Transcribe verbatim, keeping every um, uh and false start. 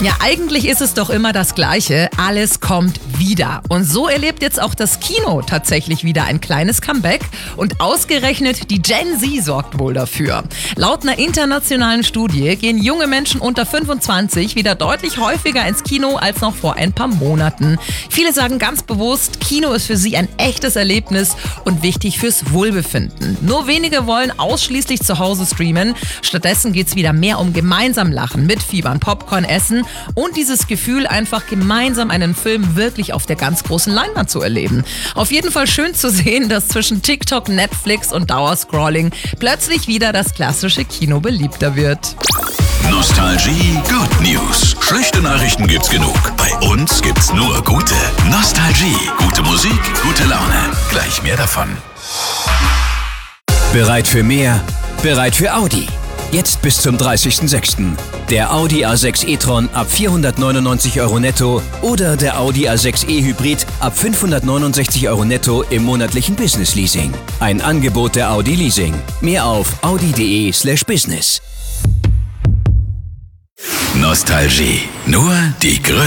Ja, eigentlich ist es doch immer das Gleiche. Alles kommt wieder. Und so erlebt jetzt auch das Kino tatsächlich wieder ein kleines Comeback. Und ausgerechnet die Gen Z sorgt wohl dafür. Laut einer internationalen Studie gehen junge Menschen unter fünfundzwanzig wieder deutlich häufiger ins Kino als noch vor ein paar Monaten. Viele sagen ganz bewusst, Kino ist für sie ein echtes Erlebnis und wichtig fürs Wohlbefinden. Nur wenige wollen ausschließlich zu Hause streamen. Stattdessen geht es wieder mehr um gemeinsam lachen, mitfiebern, Popcorn essen und dieses Gefühl, einfach gemeinsam einen Film wirklich auf der ganz großen Leinwand zu erleben. Auf jeden Fall schön zu sehen, dass zwischen TikTok, Netflix und Dauerscrolling plötzlich wieder das klassische Kino beliebter wird. Nostalgie Good News. Schlechte Nachrichten gibt's genug. Bei uns gibt's nur gute. Nostalgie. Gute Musik, gute Laune. Gleich mehr davon. Bereit für mehr? Bereit für Audi. Jetzt bis zum dreißigsten sechsten Der Audi A sechs e-tron ab vierhundertneunundneunzig Euro netto oder der Audi A sechs e Hybrid ab fünfhundertneunundsechzig Euro netto im monatlichen Business Leasing. Ein Angebot der Audi Leasing. Mehr auf audi.de slash business. Nostalgie. Nur die größte